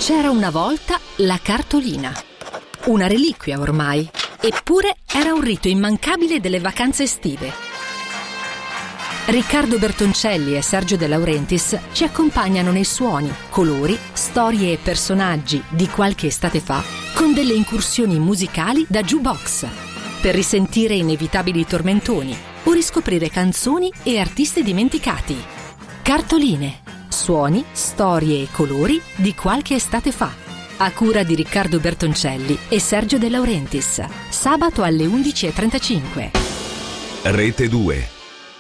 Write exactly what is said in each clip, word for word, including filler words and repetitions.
C'era una volta la cartolina, una reliquia ormai, eppure era un rito immancabile delle vacanze estive. Riccardo Bertoncelli e Sergio De Laurentiis ci accompagnano nei suoni, colori, storie e personaggi di qualche estate fa con delle incursioni musicali da jukebox per risentire inevitabili tormentoni o riscoprire canzoni e artisti dimenticati. Cartoline, suoni, storie e colori di qualche estate fa. A cura di Riccardo Bertoncelli e Sergio De Laurentiis. Sabato alle undici e trentacinque. Rete due.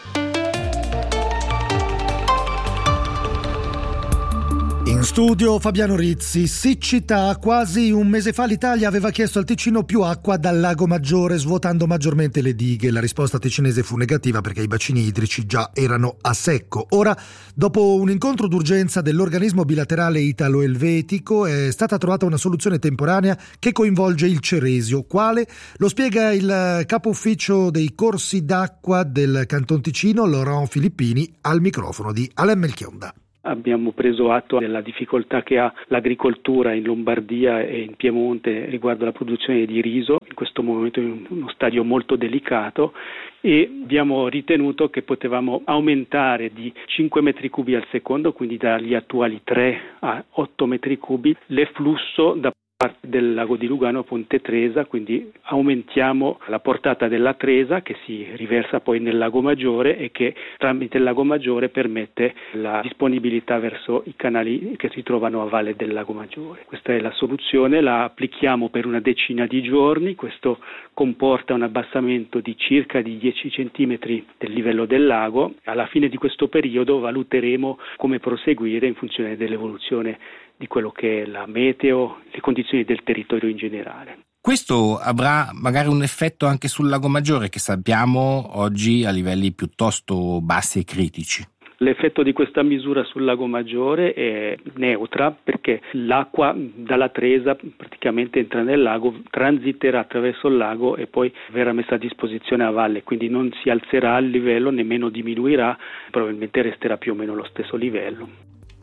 In studio Fabiano Rizzi. Siccità. Quasi un mese fa l'Italia aveva chiesto al Ticino più acqua dal Lago Maggiore, svuotando maggiormente le dighe. La risposta ticinese fu negativa perché i bacini idrici già erano a secco. Ora, dopo un incontro d'urgenza dell'organismo bilaterale italo-elvetico, è stata trovata una soluzione temporanea che coinvolge il Ceresio. Quale? Lo spiega il capo ufficio dei corsi d'acqua del Canton Ticino, Laurent Filippini, al microfono di Alain Melchionda. Abbiamo preso atto della difficoltà che ha l'agricoltura in Lombardia e in Piemonte riguardo alla produzione di riso, in questo momento in uno stadio molto delicato, e abbiamo ritenuto che potevamo aumentare di cinque metri cubi al secondo, quindi dagli attuali tre a otto metri cubi, l'efflusso da parte del lago di Lugano a Ponte Tresa, quindi aumentiamo la portata della Tresa che si riversa poi nel lago Maggiore e che tramite il lago Maggiore permette la disponibilità verso i canali che si trovano a valle del lago Maggiore. Questa è la soluzione, la applichiamo per una decina di giorni, questo comporta un abbassamento di circa di dieci centimetri del livello del lago. Alla fine di questo periodo valuteremo come proseguire in funzione dell'evoluzione di quello che è la meteo, le condizioni del territorio in generale. Questo avrà magari un effetto anche sul Lago Maggiore, che sappiamo oggi a livelli piuttosto bassi e critici. L'effetto di questa misura sul Lago Maggiore è neutra perché l'acqua dalla Tresa praticamente entra nel lago, transiterà attraverso il lago e poi verrà messa a disposizione a valle, quindi non si alzerà il livello, nemmeno diminuirà, probabilmente resterà più o meno lo stesso livello.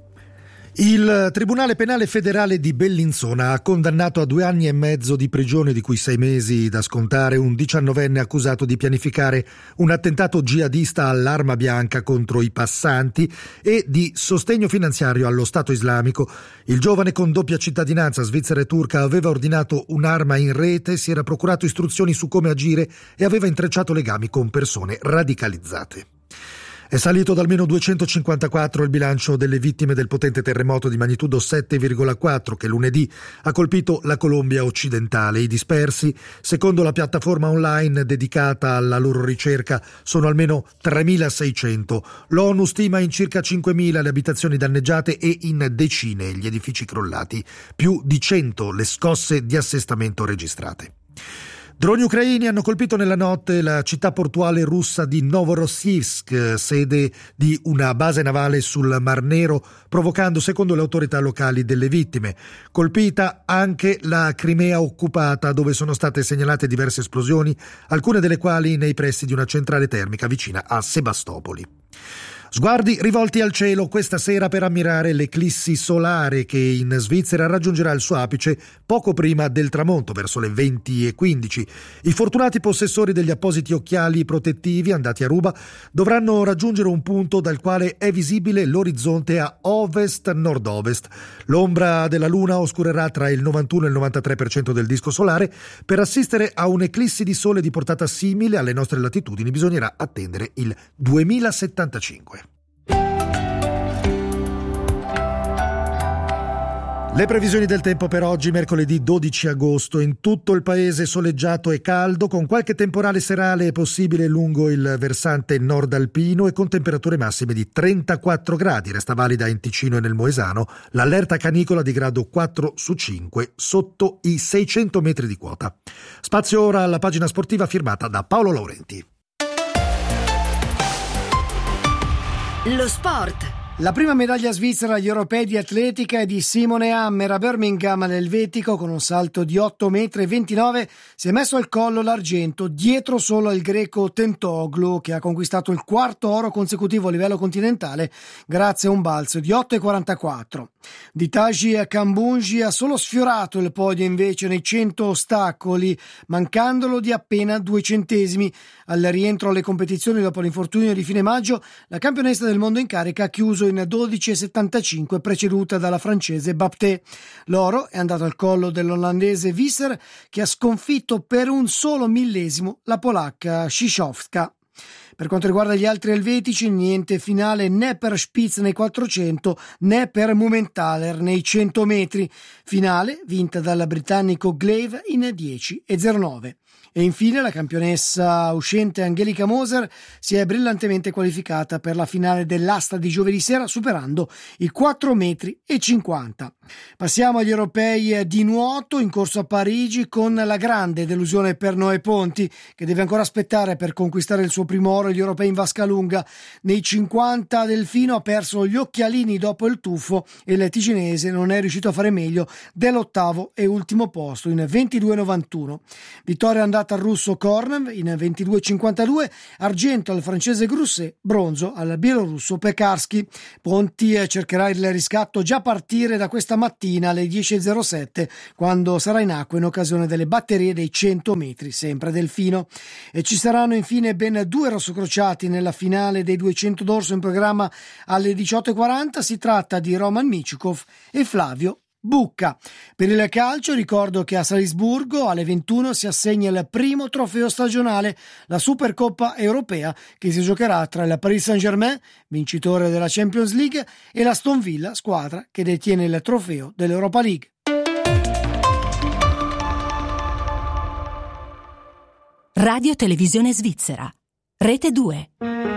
Il Tribunale Penale Federale di Bellinzona ha condannato a due anni e mezzo di prigione, di cui sei mesi da scontare, un diciannovenne accusato di pianificare un attentato jihadista all'arma bianca contro i passanti e di sostegno finanziario allo Stato islamico. Il giovane, con doppia cittadinanza svizzera e turca, aveva ordinato un'arma in rete, si era procurato istruzioni su come agire e aveva intrecciato legami con persone radicalizzate. È salito da almeno duecentocinquantaquattro il bilancio delle vittime del potente terremoto di magnitudo sette virgola quattro che lunedì ha colpito la Colombia occidentale. I dispersi, secondo la piattaforma online dedicata alla loro ricerca, sono almeno tremilaseicento. L'ONU stima in circa cinquemila le abitazioni danneggiate e in decine gli edifici crollati. Più di cento le scosse di assestamento registrate. Droni ucraini hanno colpito nella notte la città portuale russa di Novorossiysk, sede di una base navale sul Mar Nero, provocando, secondo le autorità locali, delle vittime. Colpita anche la Crimea occupata, dove sono state segnalate diverse esplosioni, alcune delle quali nei pressi di una centrale termica vicina a Sebastopoli. Sguardi rivolti al cielo questa sera per ammirare l'eclissi solare che in Svizzera raggiungerà il suo apice poco prima del tramonto, verso le venti e quindici. I fortunati possessori degli appositi occhiali protettivi andati a ruba dovranno raggiungere un punto dal quale è visibile l'orizzonte a ovest-nord-ovest. L'ombra della luna oscurerà tra il novantuno e il novantatré per cento del disco solare. Per assistere a un'eclissi di sole di portata simile alle nostre latitudini bisognerà attendere il duemilasettantacinque. Le previsioni del tempo per oggi, mercoledì dodici agosto. In tutto il paese soleggiato e caldo, con qualche temporale serale possibile lungo il versante nord alpino e con temperature massime di trentaquattro gradi. Resta valida in Ticino e nel Moesano l'allerta canicola di grado quattro su cinque sotto i seicento metri di quota. Spazio ora alla pagina sportiva firmata da Paolo Laurenti. Lo sport La prima medaglia svizzera agli europei di atletica è di Simone Hammer a Birmingham. L'elvetico, con un salto di otto metri e ventinove, si è messo al collo l'argento, dietro solo al greco Tentoglu, che ha conquistato il quarto oro consecutivo a livello continentale grazie a un balzo di otto e quarantaquattro. Ditaji Kambunji ha solo sfiorato il podio invece nei cento ostacoli, mancandolo di appena due centesimi. Al rientro alle competizioni dopo l'infortunio di fine maggio, la campionessa del mondo in carica ha chiuso in dodici e settantacinque, preceduta dalla francese Bapté. L'oro è andato al collo dell'olandese Visser, che ha sconfitto per un solo millesimo la polacca Szyszowska. Per quanto riguarda gli altri elvetici, niente finale né per Spitz nei quattrocento né per Mumenthaler nei cento metri. Finale vinta dal britannico Glaive in dieci e zero nove. E infine la campionessa uscente Angelika Moser si è brillantemente qualificata per la finale dell'asta di giovedì sera, superando i quattro metri e cinquanta. Passiamo agli europei di nuoto in corso a Parigi, con la grande delusione per Noè Ponti, che deve ancora aspettare per conquistare il suo primo oro agli europei in vasca lunga. Nei cinquanta delfino ha perso gli occhialini dopo il tuffo e il ticinese non è riuscito a fare meglio dell'ottavo e ultimo posto in ventidue e novantuno. Vittoria andata al russo Kornev in ventidue e cinquantadue, argento al francese Grousset, bronzo al bielorusso Pekarsky. Ponti cercherà il riscatto già a partire da questa mattina alle dieci e zero sette, quando sarà in acqua in occasione delle batterie dei cento metri, sempre delfino. E ci saranno infine ben due rossocrociati nella finale dei duecento d'orso in programma alle diciotto e quaranta. Si tratta di Roman Michikov e Flavio Bucca. Per il calcio ricordo che a Salisburgo alle ventuno si assegna il primo trofeo stagionale, la Supercoppa europea, che si giocherà tra il Paris Saint-Germain, vincitore della Champions League, e l'Aston Villa, squadra che detiene il trofeo dell'Europa League. Radio Televisione Svizzera, Rete due.